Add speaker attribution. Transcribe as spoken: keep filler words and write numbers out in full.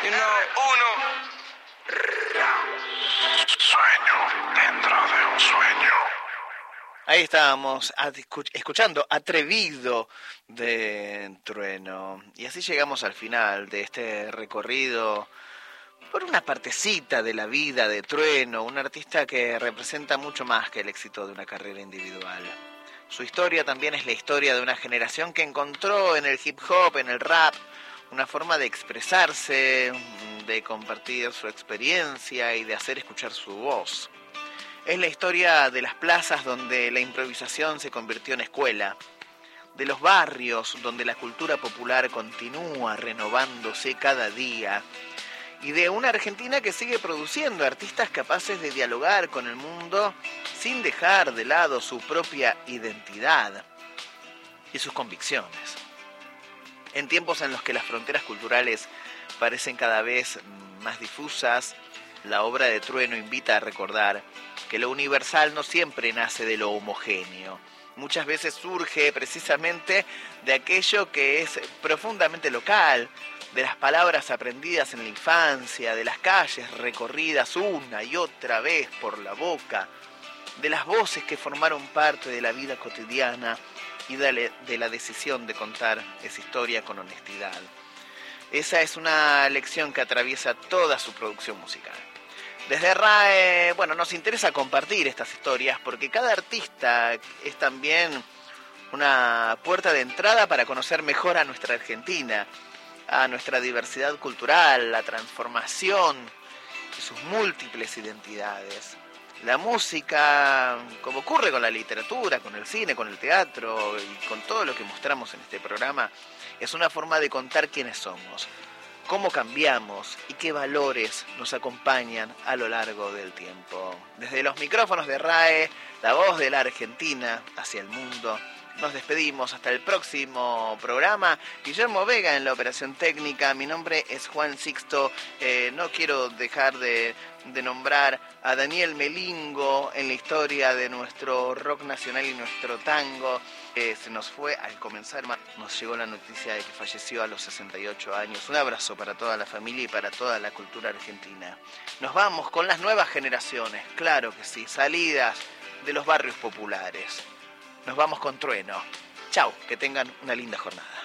Speaker 1: You know, uno.
Speaker 2: Sueño dentro de un sueño.
Speaker 3: Ahí estábamos escuchando Atrevido de Trueno. Y así llegamos al final de este recorrido por una partecita de la vida de Trueno, un artista que representa mucho más que el éxito de una carrera individual. Su historia también es la historia de una generación que encontró en el hip hop, en el rap, una forma de expresarse, de compartir su experiencia y de hacer escuchar su voz. Es la historia de las plazas donde la improvisación se convirtió en escuela, de los barrios donde la cultura popular continúa renovándose cada día, y de una Argentina que sigue produciendo artistas capaces de dialogar con el mundo sin dejar de lado su propia identidad y sus convicciones. En tiempos en los que las fronteras culturales parecen cada vez más difusas, la obra de Trueno invita a recordar que lo universal no siempre nace de lo homogéneo. Muchas veces surge precisamente de aquello que es profundamente local, de las palabras aprendidas en la infancia, de las calles recorridas una y otra vez por la boca, de las voces que formaron parte de la vida cotidiana y de la decisión de contar esa historia con honestidad. Esa es una lección que atraviesa toda su producción musical. Desde R A E, bueno, nos interesa compartir estas historias porque cada artista es también una puerta de entrada para conocer mejor a nuestra Argentina, a nuestra diversidad cultural, la transformación y sus múltiples identidades. La música, como ocurre con la literatura, con el cine, con el teatro y con todo lo que mostramos en este programa, es una forma de contar quiénes somos, cómo cambiamos y qué valores nos acompañan a lo largo del tiempo. Desde los micrófonos de R A E, la voz de la Argentina hacia el mundo, nos despedimos hasta el próximo programa. Guillermo Vega en la operación técnica. Mi nombre es Juan Sixto. Eh, no quiero dejar de, de nombrar a Daniel Melingo en la historia de nuestro rock nacional y nuestro tango. Eh, se nos fue al comenzar, nos llegó la noticia de que falleció a los sesenta y ocho años. Un abrazo para toda la familia y para toda la cultura argentina. Nos vamos con las nuevas generaciones, claro que sí, salidas de los barrios populares. Nos vamos con Trueno. Chau, que tengan una linda jornada.